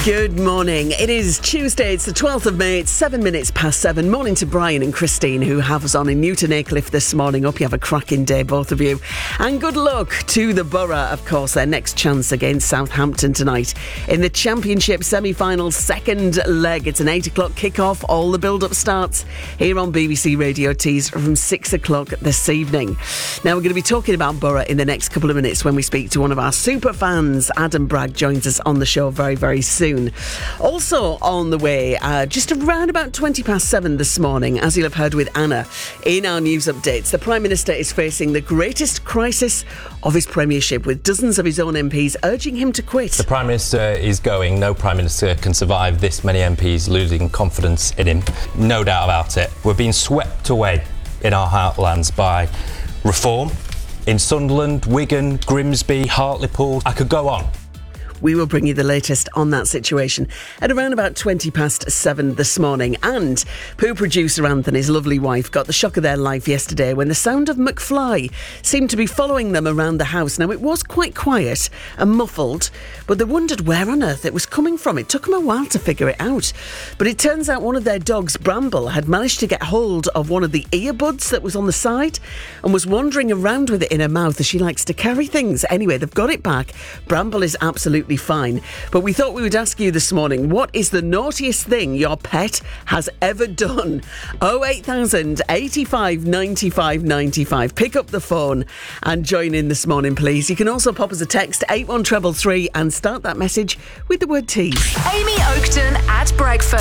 Good morning. It is Tuesday, it's the 12th of May, it's 7 minutes past 7. Morning to Brian and Christine, who have us on in Newton Aycliffe this morning. Hope you have a cracking day, both of you. And good luck to the Borough, of course, their next chance against Southampton tonight in the Championship semi-final second leg. It's an 8 o'clock kick-off. All the build-up starts here on BBC Radio Tees from 6 o'clock this evening. Now, we're going to be talking about Borough in the next couple of minutes when we speak to one of our super fans. Adam Bragg joins us on the show very, very soon. Also on the way, just around about 20 past 7 this morning, as you'll have heard with Anna in our news updates, the Prime Minister is facing the greatest crisis of his premiership, with dozens of his own MPs urging him to quit. The Prime Minister is going. No Prime Minister can survive this many MPs losing confidence in him. No doubt about it. We're being swept away in our heartlands by reform in Sunderland, Wigan, Grimsby, Hartlepool. I could go on. We will bring you the latest on that situation at around about 20 past 7 this morning. And Pooh producer Anthony's lovely wife got the shock of their life yesterday when the sound of McFly seemed to be following them around the house. Now, it was quite quiet and muffled, but they wondered where on earth it was coming from. It took them a while to figure it out. But it turns out one of their dogs, Bramble, had managed to get hold of one of the earbuds that was on the side and was wandering around with it in her mouth, as she likes to carry things. Anyway, they've got it back. Bramble is absolutely fine. But we thought we would ask you this morning, what is the naughtiest thing your pet has ever done? 08000 85 95 95. Pick up the phone and join in this morning, please. You can also pop us a text 81333 and start that message with the word tease. Amy Oakton at breakfast.